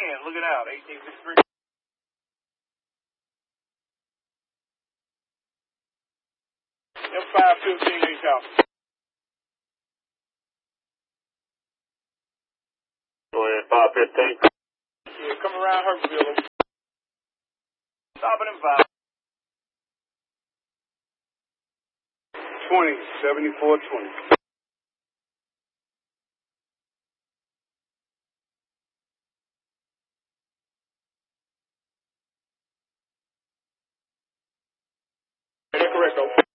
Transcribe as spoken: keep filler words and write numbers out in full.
ten, looking out, eighteen fifty-three. M five fifteen, H out. Go ahead, five fifteen. Yeah, come around Hurtville. Stop it in five. twenty, seventy-four twenty. Correct, though.